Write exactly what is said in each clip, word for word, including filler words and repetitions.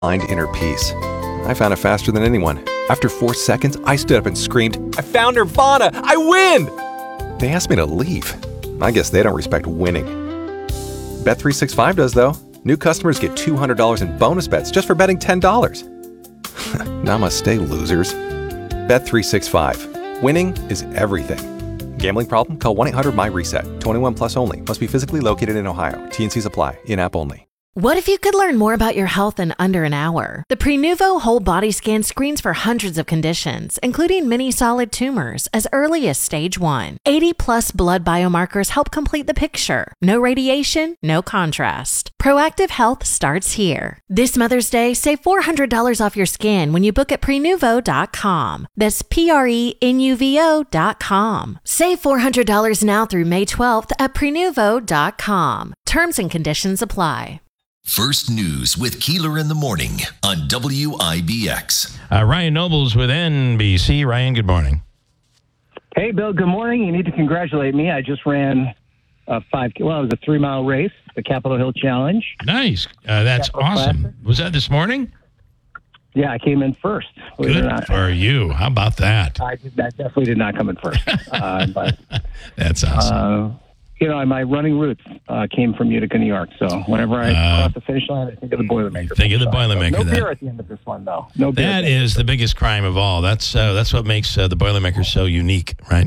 Find inner peace. I found it faster than anyone. After four seconds, I stood up and screamed, "I found Nirvana! I win!" They asked me to leave. I guess they don't respect winning. Bet three sixty-five does, though. New customers get two hundred dollars in bonus bets just for betting ten dollars. Namaste, losers. Bet three sixty-five. Winning is everything. Gambling problem? Call one eight hundred my reset. twenty-one plus only. Must be physically located in Ohio. T N Cs apply. In-app only. What if you could learn more about your health in under an hour? The Prenuvo Whole Body Scan screens for hundreds of conditions, including many solid tumors, as early as stage one. eighty plus blood biomarkers help complete the picture. No radiation, no contrast. Proactive health starts here. This Mother's Day, save four hundred dollars off your scan when you book at prenuvo dot com. That's P R E N U V O dot com. Save four hundred dollars now through May twelfth at prenuvo dot com. Terms and conditions apply. First News with Keeler in the Morning on W I B X. Uh, Ryan Nobles with N B C. Ryan, good morning. Hey, Bill, good morning. You need to congratulate me. I just ran a five, well, it was a three-mile race, the Capitol Hill Challenge. Nice. Uh, that's Capitol awesome. Classic. Was that this morning? Yeah, I came in first. Good for you. How about that? I, did, I definitely did not come in first. uh, but, That's awesome. Uh, you know, my running roots uh, came from Utica, New York. So whenever I Uh, cross the finish line, I think of the Boilermaker. Think of the So, Boilermaker. No that, beer at the end of this one, though. No beer. that is the biggest crime of all. That's uh, that's what makes uh, the Boilermaker so unique, right?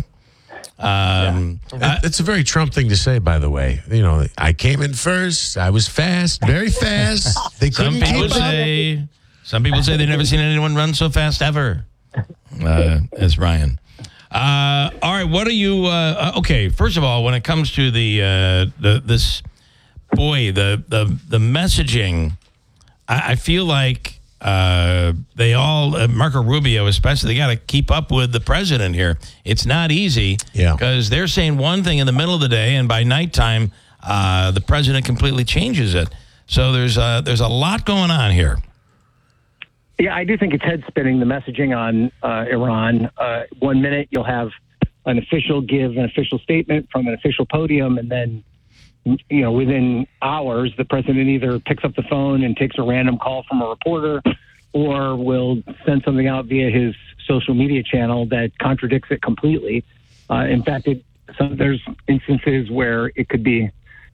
Um, Uh, it's a very Trump thing to say, by the way. You know, I came in first. I was fast, very fast. They Some couldn't people keep up. say, some people say they've never seen anyone run so fast ever. Uh, as Ryan. Uh, all right, what are you? Uh, okay, first of all, when it comes to the uh, the this boy, the the the messaging, I, I feel like uh, they all, uh, Marco Rubio especially, they got to keep up with the president here. It's not easy, Yeah. because they're saying one thing in the middle of the day, and by nighttime, uh, the president completely changes it. So there's a, there's a lot going on here. Yeah, I do think it's head spinning, the messaging on uh, Iran. Uh, one minute you'll have an official give an official statement from an official podium, and then, you know, within hours, the president either picks up the phone and takes a random call from a reporter, or will send something out via his social media channel that contradicts it completely. Uh, in fact, it, some, there's instances where it could be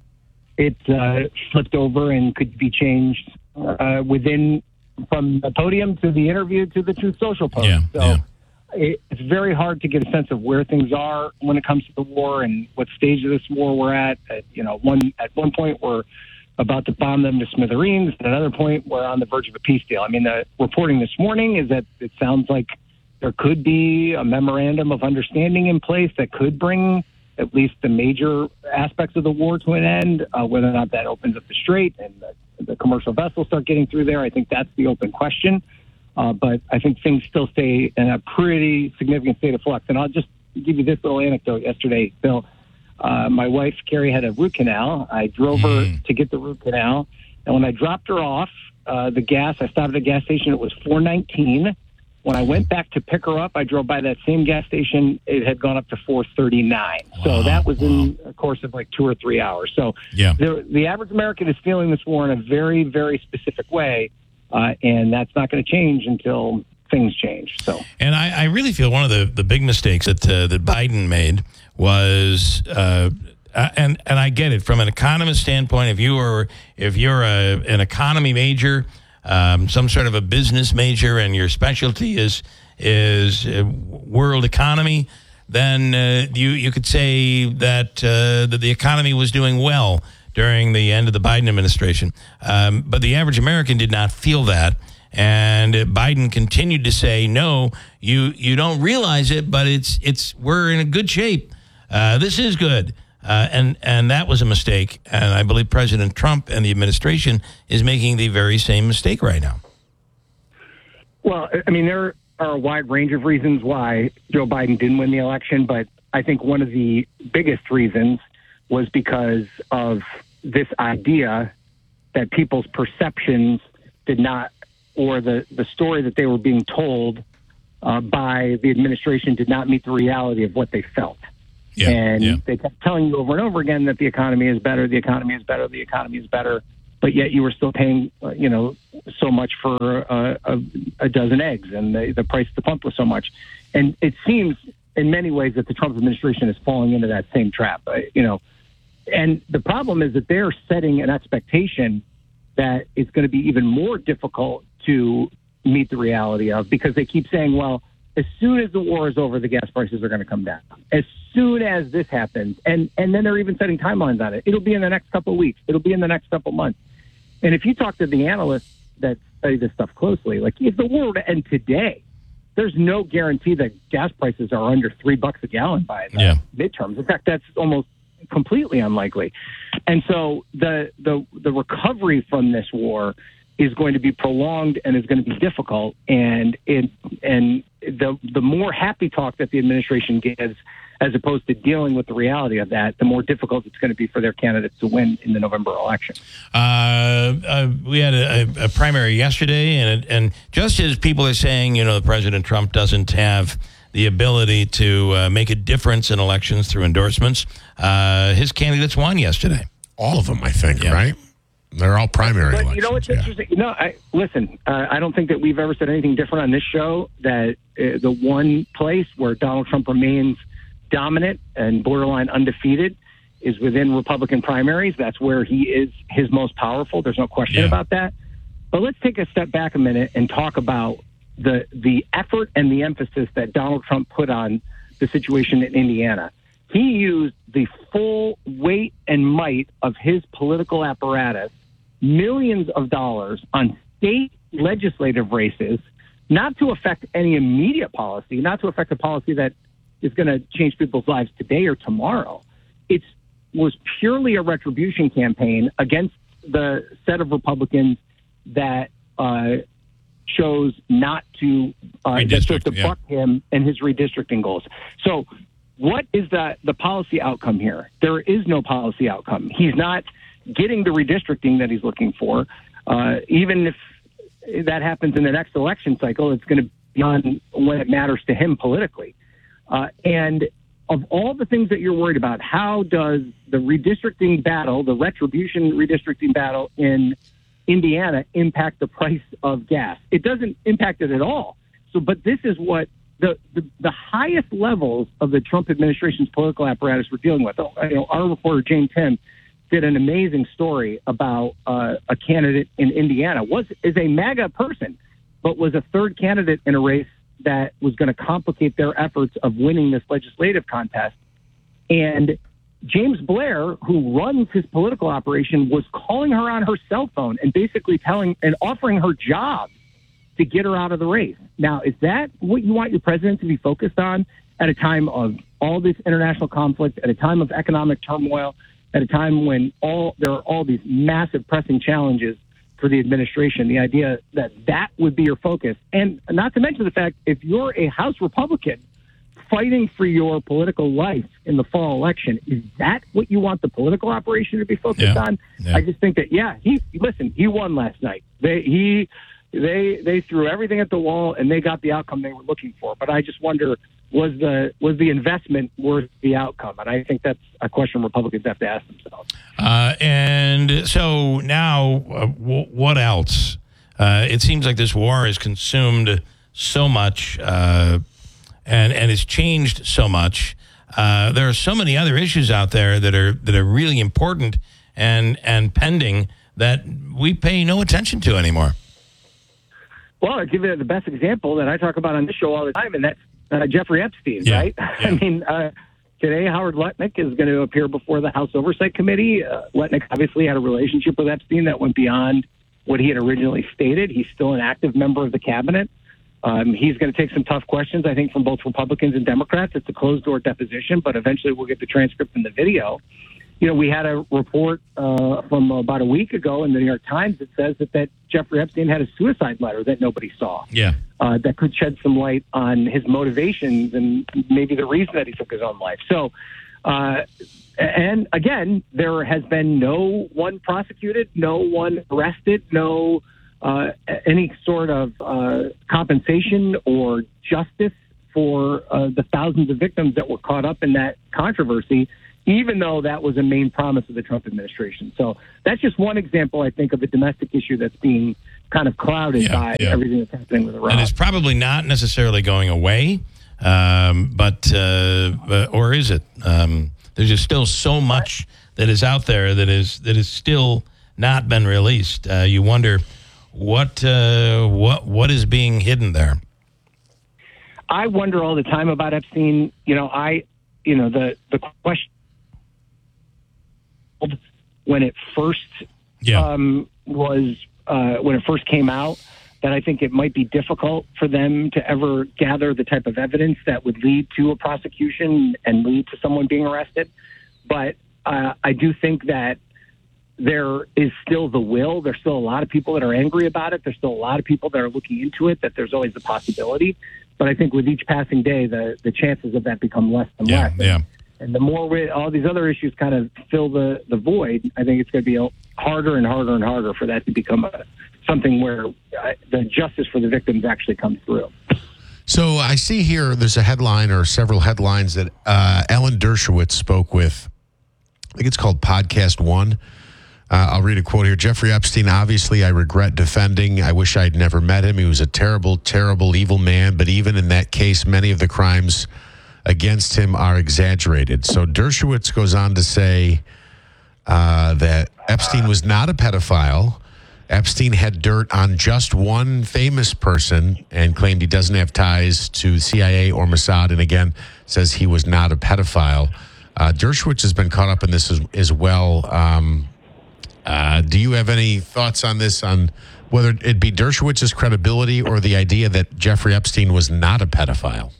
it uh, flipped over and could be changed uh, within. From the podium to the interview to the Truth Social post. Yeah, so yeah. It, it's very hard to get a sense of where things are when it comes to the war and what stage of this war we're at. At you know, one at one point we're about to bomb them to smithereens. At another point we're on the verge of a peace deal. I mean, the reporting this morning is that it sounds like there could be a memorandum of understanding in place that could bring at least the major aspects of the war to an end. Uh, whether or not that opens up the strait and the the commercial vessels start getting through there, I think that's the open question. Uh, but I think things still stay in a pretty significant state of flux. And I'll just give you this little anecdote. Yesterday, Bill, uh, my wife, Carrie, had a root canal. I drove her to get the root canal. And when I dropped her off, uh, the gas, I stopped at a gas station. It was four nineteen. When I went back to pick her up, I drove by that same gas station. It had gone up to four thirty-nine. Wow, so that was wow. in a course of like two or three hours. So yeah. the, the average American is feeling this war in a very, very specific way, uh, and that's not going to change until things change. So, and I, I really feel one of the, the big mistakes that uh, that Biden made was, uh, and and I get it from an economist standpoint. If you are if you're a, an economy major. Um, some sort of a business major, and your specialty is is uh, world economy, then uh, you you could say that uh, that the economy was doing well during the end of the Biden administration. Um, but the average American did not feel that, and Biden continued to say, "No, you you don't realize it, but it's it's we're in a good shape. Uh, this is good." Uh, and and that was a mistake, and I believe President Trump and the administration is making the very same mistake right now. Well, I mean, there are a wide range of reasons why Joe Biden didn't win the election, but I think one of the biggest reasons was because of this idea that people's perceptions did not, or the, the story that they were being told uh, by the administration did not meet the reality of what they felt. Yeah, and yeah. they kept telling you over and over again that the economy is better, the economy is better, the economy is better. but yet you were still paying, uh, you know, so much for uh, a, a dozen eggs, and the, the price at the pump was so much. And it seems in many ways that the Trump administration is falling into that same trap, uh, you know. And the problem is that they're setting an expectation that it's going to be even more difficult to meet the reality of, because they keep saying, well, as soon as the war is over, the gas prices are going to come down. As soon as this happens, and, and then they're even setting timelines on it. It'll be in the next couple of weeks. It'll be in the next couple of months. And if you talk to the analysts that study this stuff closely, like if the war were to end today, there's no guarantee that gas prices are under three bucks a gallon by the yeah. midterms. In fact, that's almost completely unlikely. And so the the the recovery from this war is going to be prolonged and is going to be difficult. And it, and the the more happy talk that the administration gives, as opposed to dealing with the reality of that, the more difficult it's going to be for their candidates to win in the November election. Uh, uh, we had a, a primary yesterday, and and just as people are saying, you know, President Trump doesn't have the ability to uh, make a difference in elections through endorsements, uh, his candidates won yesterday. All of them, I think, yeah. right? They're all primary but elections. You know what's yeah. interesting? You know, I, listen, uh, I don't think that we've ever said anything different on this show, that uh, the one place where Donald Trump remains dominant and borderline undefeated is within Republican primaries. That's where he is his most powerful. There's no question yeah. about that. But let's take a step back a minute and talk about the the effort and the emphasis that Donald Trump put on the situation in Indiana. He used the full weight and might of his political apparatus, millions of dollars on state legislative races, not to affect any immediate policy, not to affect a policy that is going to change people's lives today or tomorrow. It was purely a retribution campaign against the set of Republicans that uh, chose not to uh, that chose to yeah. buck him and his redistricting goals. So what is the, the policy outcome here? There is no policy outcome. He's not getting the redistricting that he's looking for. Uh, even if that happens in the next election cycle, it's going to be on when it matters to him politically. Uh, and of all the things that you're worried about, how does the redistricting battle, the retribution redistricting battle in Indiana impact the price of gas? It doesn't impact it at all. So, but this is what the, the, the highest levels of the Trump administration's political apparatus we're dealing with. You know, our reporter, Jane Tim, did an amazing story about uh, a candidate in Indiana, was is a MAGA person, but was a third candidate in a race that was going to complicate their efforts of winning this legislative contest. And James Blair, who runs his political operation, was calling her on her cell phone and basically telling and offering her job to get her out of the race. Now, is that what you want your president to be focused on at a time of all this international conflict, at a time of economic turmoil, at a time when all there are all these massive pressing challenges for the administration? The idea that that would be your focus, and not to mention the fact, if you're a House Republican fighting for your political life in the fall election, is that what you want the political operation to be focused yeah. on? Yeah. I just think that, yeah, he listen, he won last night. They he they they threw everything at the wall and they got the outcome they were looking for. But I just wonder, was the was the investment worth the outcome? And I think that's a question Republicans have to ask themselves. Uh, and so now, uh, w- what else? Uh, it seems like this war has consumed so much, uh, and and it's changed so much. Uh, there are so many other issues out there that are that are really important and and pending that we pay no attention to anymore. Well, I'll give you the best example that I talk about on this show all the time, and that's uh, Jeffrey Epstein, yeah, right? Yeah. I mean, uh, today Howard Lutnick is going to appear before the House Oversight Committee. Uh, Lutnick obviously had a relationship with Epstein that went beyond what he had originally stated. He's still an active member of the cabinet. Um, he's going to take some tough questions, I think, from both Republicans and Democrats. It's a closed-door deposition, but eventually we'll get the transcript and the video. You know, we had a report uh, from about a week ago in the New York Times that says that, that Jeffrey Epstein had a suicide letter that nobody saw. Yeah. Uh, that could shed some light on his motivations and maybe the reason that he took his own life. So, uh, and again, there has been no one prosecuted, no one arrested, no uh, any sort of uh, compensation or justice for uh, the thousands of victims that were caught up in that controversy. even though that was a main promise of the Trump administration. So that's just one example, I think, of a domestic issue that's being kind of clouded Yeah, by yeah. everything that's happening with Iran. And it's probably not necessarily going away, um, but uh, uh, or is it? Um, there's just still so much that is out there that is that is still not been released. Uh, you wonder what uh, what what is being hidden there. I wonder all the time about Epstein. You know, I, you know, the the question when it first Yeah. um, was uh, when it first came out, that I think it might be difficult for them to ever gather the type of evidence that would lead to a prosecution and lead to someone being arrested. But uh, I do think that there is still the will. There's still a lot of people that are angry about it. There's still a lot of people that are looking into it, that there's always the possibility. But I think with each passing day, the, the chances of that become less and Yeah, less. yeah. And, and the more we, all these other issues kind of fill the, the void, I think it's going to be a, harder and harder and harder for that to become a, something where uh, the justice for the victims actually comes through. So I see here there's a headline or several headlines that uh, Alan Dershowitz spoke with. I think it's called Podcast One. Uh, I'll read a quote here. Jeffrey Epstein, obviously, I regret defending. I wish I'd never met him. He was a terrible, terrible, evil man. But even in that case, many of the crimes against him are exaggerated. So Dershowitz goes on to say uh, that Epstein was not a pedophile. Epstein had dirt on just one famous person and claimed he doesn't have ties to C I A or Mossad. And again, says he was not a pedophile. Uh, Dershowitz has been caught up in this as, as well. Um, uh, do you have any thoughts on this, on whether it be Dershowitz's credibility or the idea that Jeffrey Epstein was not a pedophile?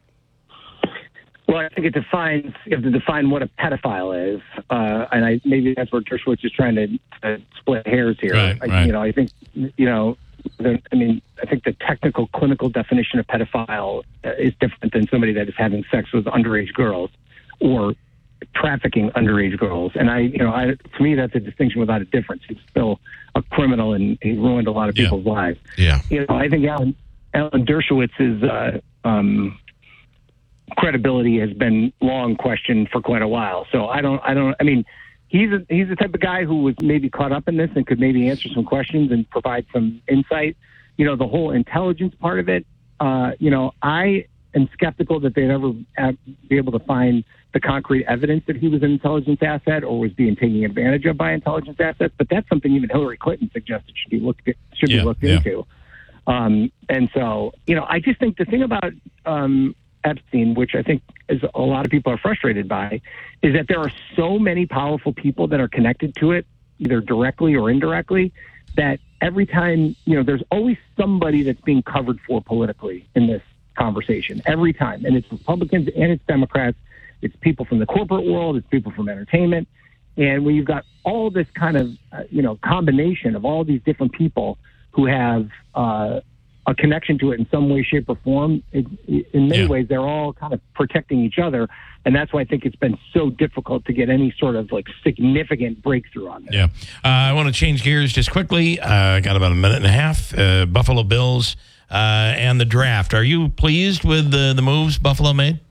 Well, I think it defines, you have to define what a pedophile is. Uh, and I, maybe that's where Dershowitz is trying to uh, split hairs here. Right, I, right. You know, I think, you know, the, I mean, I think the technical clinical definition of pedophile uh, is different than somebody that is having sex with underage girls or trafficking underage girls. And I, you know, I, to me, that's a distinction without a difference. He's still a criminal and he ruined a lot of Yeah. people's lives. Yeah. You know, I think Alan, Alan Dershowitz's uh, um, credibility has been long questioned for quite a while. So I don't, I don't, I mean, he's a, he's the type of guy who was maybe caught up in this and could maybe answer some questions and provide some insight. You know, the whole intelligence part of it, uh, you know, I am skeptical that they'd ever have, be able to find the concrete evidence that he was an intelligence asset or was being taken advantage of by intelligence assets. But that's something even Hillary Clinton suggested should be looked at, should Yeah, be looked yeah. into. Um, and so, you know, I just think the thing about um, Epstein, which I think is a lot of people are frustrated by, is that there are so many powerful people that are connected to it, either directly or indirectly, that every time, you know, there's always somebody that's being covered for politically in this conversation, every time. And it's Republicans and it's Democrats. It's people from the corporate world. It's people from entertainment. And when you've got all this kind of, uh, you know, combination of all these different people who have uh, a connection to it in some way, shape, or form, it, in many Yeah. ways, they're all kind of protecting each other. And that's why I think it's been so difficult to get any sort of like significant breakthrough on this. Yeah. Uh, I want to change gears just quickly. I uh, got about a minute and a half. Uh, Buffalo Bills uh, and the draft. Are you pleased with the, the moves Buffalo made?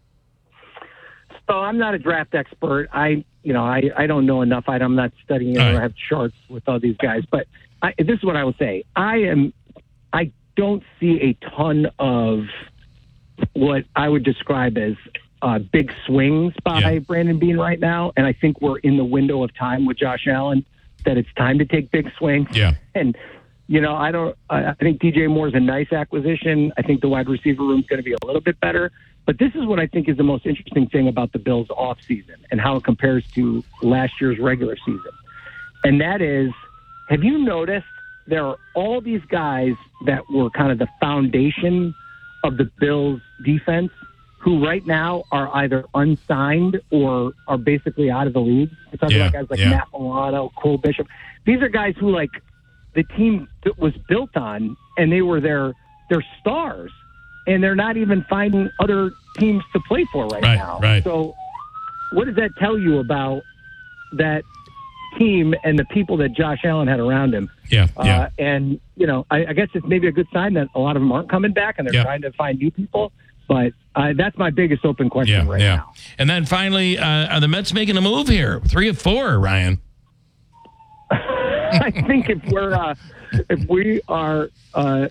So I'm not a draft expert. I, you know, I, I don't know enough. I, I'm not studying it. All I right. don't have charts with all these guys. But I, this is what I will say. I am, I don't see a ton of what I would describe as uh, big swings by Yeah. Brandon Beane right now. And I think we're in the window of time with Josh Allen that it's time to take big swings. Yeah. And, you know, I don't, I I think D J Moore's a nice acquisition. I think the wide receiver room is going to be a little bit better. But this is what I think is the most interesting thing about the Bills offseason and how it compares to last year's regular season. And that is, have you noticed there are all these guys that were kind of the foundation of the Bills defense who right now are either unsigned or are basically out of the league? We're talking Yeah, about guys like yeah. Matt Milano, Cole Bishop. These are guys who, like, the team that was built on, and they were their their stars, and they're not even finding other teams to play for right, Right, now. right. So what does that tell you about that team and the people that Josh Allen had around him? Yeah. Yeah. Uh, and, you know, I, I guess it's maybe a good sign that a lot of them aren't coming back and they're Yeah. trying to find new people. But uh, that's my biggest open question Yeah, right yeah. now. And then finally, uh, are the Mets making a move here? Three of four, Ryan. I think if we're uh, if we are uh,